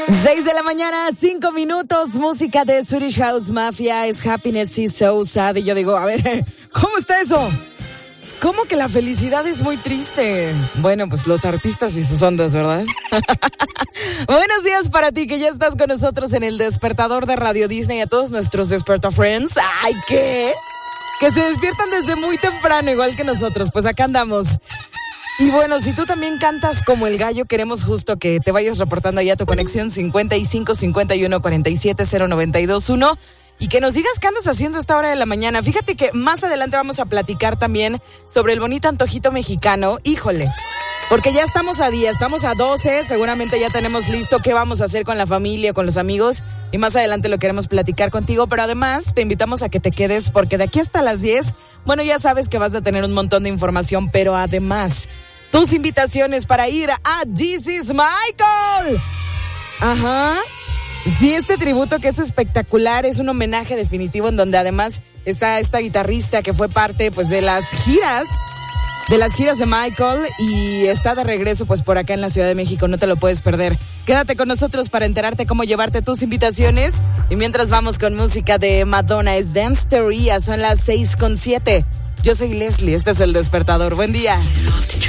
6 de la mañana, 5 minutos, música de Swedish House Mafia, es Happiness is so sad. Y yo digo, a ver, ¿cómo está eso? ¿Cómo que la felicidad es muy triste? Bueno, pues los artistas y sus ondas, ¿verdad? Buenos días para ti que ya estás con nosotros en el despertador de Radio Disney, a todos nuestros Desperta Friends. ¡Ay, qué! Que se despiertan desde muy temprano, igual que nosotros, pues acá andamos. Y bueno, si tú también cantas como el gallo, queremos justo que te vayas reportando allá tu conexión 55 51 47 0921 y que nos digas qué andas haciendo a esta hora de la mañana. Fíjate que más adelante vamos a platicar también sobre el bonito antojito mexicano. Híjole, porque ya estamos a día, estamos a 12, seguramente ya tenemos listo qué vamos a hacer con la familia, con los amigos, y más adelante lo queremos platicar contigo, pero además te invitamos a que te quedes porque de aquí hasta las 10, bueno, ya sabes que vas a tener un montón de información, pero además tus invitaciones para ir a This is Michael. Ajá. Sí, este tributo que es espectacular, es un homenaje definitivo en donde además está esta guitarrista que fue parte pues de las giras de Michael y está de regreso pues por acá en la Ciudad de México, no te lo puedes perder. Quédate con nosotros para enterarte cómo llevarte tus invitaciones y mientras vamos con música de Madonna, es Dance Teoría, son las 6:07. Yo soy Leslie, este es El Despertador, buen día.